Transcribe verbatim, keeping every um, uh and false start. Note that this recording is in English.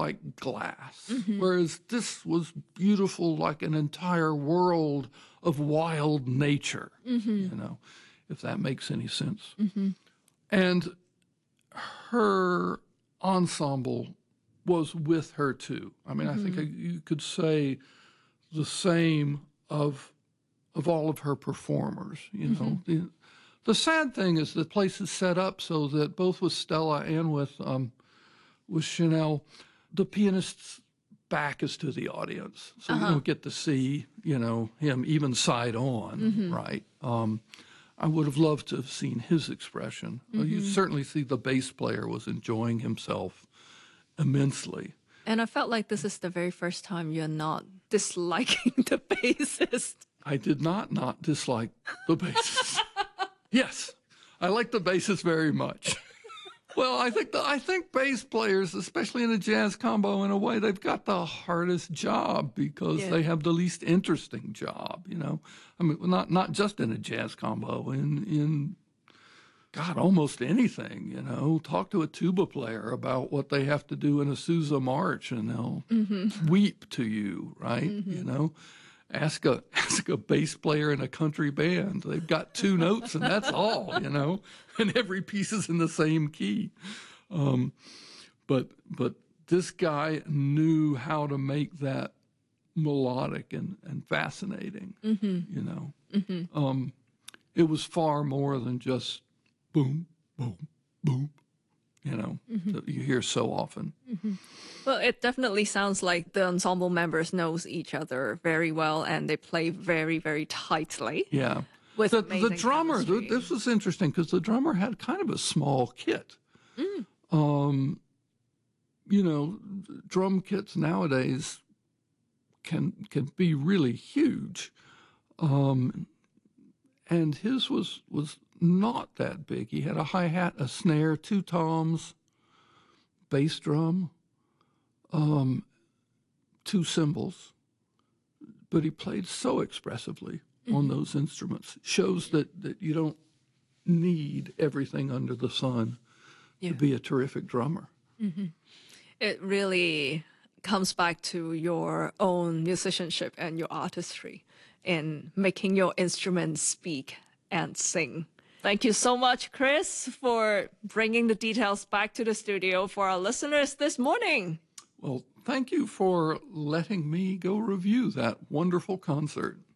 like glass, mm-hmm. whereas this was beautiful like an entire world of wild nature, mm-hmm. you know, if that makes any sense. Mm-hmm. And her ensemble was with her too. I mean, mm-hmm. I think you could say the same of of all of her performers, you know. Mm-hmm. The, the sad thing is the place is set up so that both with Stella and with um, with Chanel, the pianist's back is to the audience. So uh-huh. you don't get to see, you know, him even side on, mm-hmm. right? Um, I would have loved to have seen his expression. Mm-hmm. You certainly see the bass player was enjoying himself immensely. And I felt like this is the very first time you're not disliking the bassist. I did not not dislike the bassist. Yes, I like the bassist very much. Well, I think the, I think bass players, especially in a jazz combo, in a way, they've got the hardest job because yeah. they have the least interesting job. You know, I mean, not not just in a jazz combo, in in God, almost anything. You know, talk to a tuba player about what they have to do in a Sousa march, and they'll mm-hmm. weep to you, right? Mm-hmm. You know. Ask a ask a bass player in a country band. They've got two notes and that's all, you know, and every piece is in the same key. Um, but but this guy knew how to make that melodic and, and fascinating, mm-hmm. you know. Mm-hmm. Um, it was far more than just boom, boom, boom, you know, mm-hmm. that you hear so often. Mm-hmm. Well, it definitely sounds like the ensemble members knows each other very well and they play very, very tightly. Yeah. With the, the drummer, chemistry. This was interesting because the drummer had kind of a small kit. Mm. Um, you know, drum kits nowadays can can be really huge. Um, and his was was not that big. He had a hi-hat, a snare, two toms, bass drum, um, two cymbals. But he played so expressively mm-hmm. on those instruments. Shows that, that you don't need everything under the sun yeah. to be a terrific drummer. Mm-hmm. It really comes back to your own musicianship and your artistry in making your instruments speak and sing. Thank you so much, Chris, for bringing the details back to the studio for our listeners this morning. Well, thank you for letting me go review that wonderful concert.